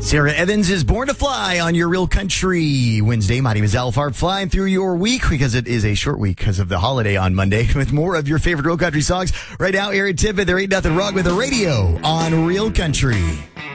Sarah Evans is Born to Fly on your Real Country Wednesday. My name is Al Farb, flying through your week because it is a short week because of the holiday on Monday with more of your favorite Real Country songs. Right now, Aaron Tippett, there ain't nothing wrong with the radio on Real Country.